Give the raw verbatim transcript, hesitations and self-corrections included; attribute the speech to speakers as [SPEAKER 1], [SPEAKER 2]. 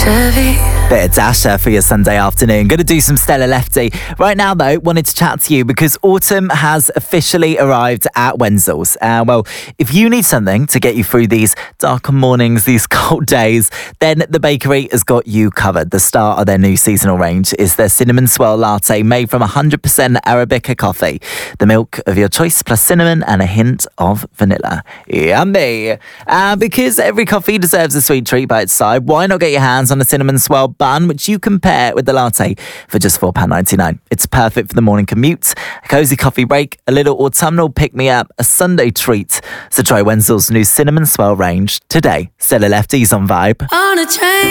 [SPEAKER 1] Bit of Dasher for your Sunday afternoon. Going to do some Stella Lefty. Right now, though, wanted to chat to you because autumn has officially arrived at Wenzel's. Uh, well, if you need something to get you through these darker mornings, these cold days, then the bakery has got you covered. The start of their new seasonal range is their cinnamon swirl latte made from one hundred percent Arabica coffee. The milk of your choice plus cinnamon and a hint of vanilla. Yummy! Uh, because every coffee deserves a sweet treat by its side, why not get your hands on a cinnamon swirl bun, which you can pair with the latte for just four pounds ninety-nine. It's perfect for the morning commute, a cosy coffee break, a little autumnal pick-me-up, a Sunday treat. So try Wenzel's new cinnamon swirl range today. Stella Lefty's on Vibe.
[SPEAKER 2] On a train.